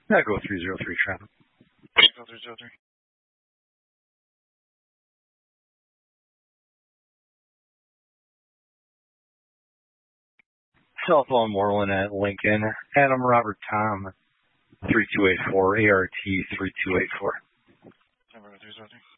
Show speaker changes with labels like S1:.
S1: Yeah, go 303 traffic.
S2: Go 303.
S1: Southbound Moreland at Lincoln. Adam Robert Tom, 3284, ART 3284.
S2: Number 303.